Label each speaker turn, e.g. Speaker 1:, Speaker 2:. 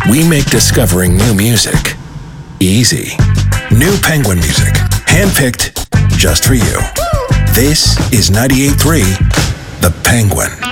Speaker 1: We make discovering new music easy. New Penguin music, handpicked just for you. This is 98.3 The Penguin.